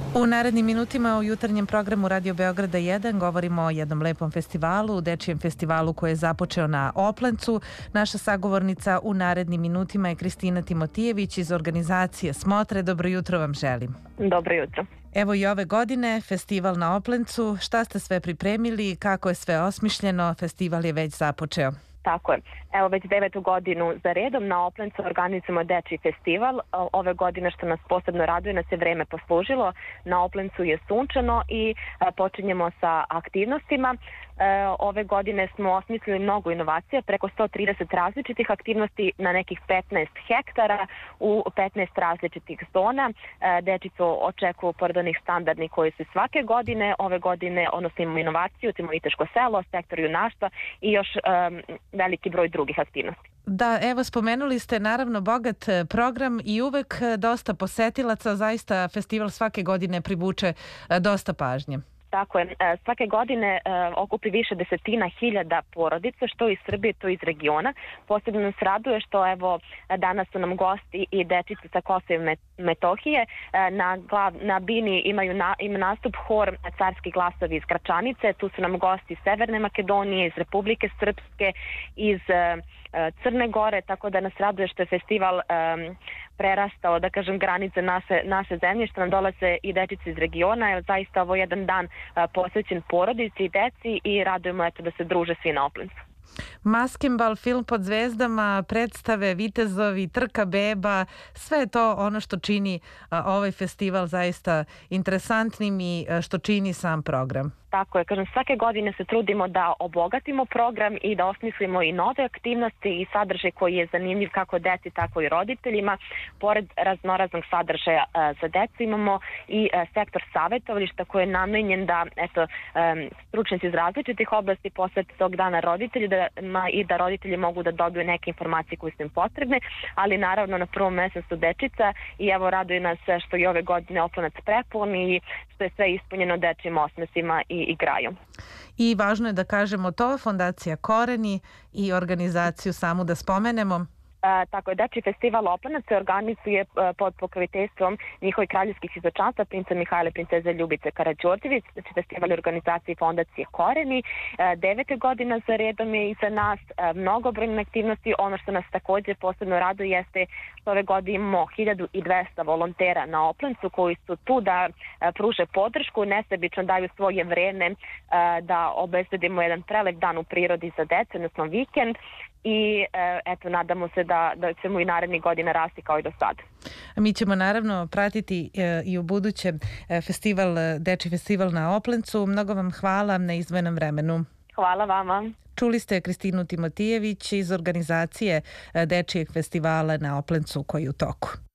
U narednim minutima u jutarnjem programu Radio Beograda 1 govorimo o jednom lepom festivalu, dečijem festivalu koji je započeo na Oplencu. Naša sagovornica u narednim minutima je Kristina Timotijević iz organizacije Smotre. Dobro jutro vam želim. Dobro jutro. Evo i ove godine festival na Oplencu. Šta ste sve pripremili, kako je sve osmišljeno? Festival je već započeo. Tako je. Evo već 9. godinu za redom na Oplencu organizujemo dečiji festival. Ove godine što nas posebno raduje, nas je vreme poslužilo. Na Oplencu je sunčano i počinjemo sa aktivnostima. Ove godine smo osmislili mnogo inovacija, preko 130 različitih aktivnosti na nekih 15 hektara u 15 različitih zona. Dečicu očekuju pored onih standardnih koji su svake godine. Ove godine imamo inovaciju, Timoviteško selo, sektor junaštva i još veliki broj drugih aktivnosti. Da, evo spomenuli ste naravno bogat program i uvek dosta posetilaca, zaista festival svake godine privuče dosta pažnje. Tako je. Svake godine okupi više desetina hiljada porodica, što iz Srbije, to iz regiona. Posebno nas raduje što evo danas su nam gosti i dečice sa Kosova i Metohije. Na bini ima nastup hor Carski glasovi iz Gračanice. Tu su nam gosti iz Severne Makedonije, iz Republike Srpske, iz Crne Gore, tako da nas raduje što je festival prerastao, da kažem, granice naše zemlje, što nam dolaze i dečice iz regiona, jer zaista ovo je jedan dan posvećen porodici i deci i radujemo da se druže svi na Oplencu. Maskenbal, film pod zvezdama, predstave, vitezovi, trka beba, sve je to ono što čini ovaj festival zaista interesantnim i što čini sam program. Tako je, kažem, svake godine se trudimo da obogatimo program i da osmislimo i nove aktivnosti i sadržaj koji je zanimljiv kako deci, tako i roditeljima. Pored raznoraznog sadržaja za decu imamo i sektor savjetovališta koji je namenjen da stručnjaci iz različitih oblasti posvete tog dana roditeljima i da roditelji mogu da dobiju neke informacije koje su im potrebne, ali naravno na prvom mjestu su dečica i evo raduje nas što i ove godine Oplenac prepun i što je sve ispunjeno dečijim osmesima i graju. I važno je da kažemo to, Fondacija Koreni i organizaciju samu da spomenemo. Tako je, Dečiji festival Oplenac se organizuje pod pokroviteljstvom njihovih kraljevskih izočanstva, princa Mihajla i princeze Ljubice Karađorđević. Znači, festival je organizacije Fondacije Koreni. 9. godina za redom je iza nas, mnogobrojne aktivnosti. Ono što nas također posebno raduje jeste što ove godine imamo 1200 volontera na Oplencu koji su tu da pruže podršku, nesebično daju svoje vreme da obezbedimo jedan prelep dan u prirodi za decu, odnosno vikend. I eto, nadamo se da ćemo i narednih godina rasti kao i do sada. Mi ćemo naravno pratiti i u buduće Dečiji festival na Oplencu. Mnogo vam hvala na izdvojenom vremenu. Hvala vama. Čuli ste Kristinu Timotijević iz organizacije Dečijeg festivala na Oplencu koji je u toku.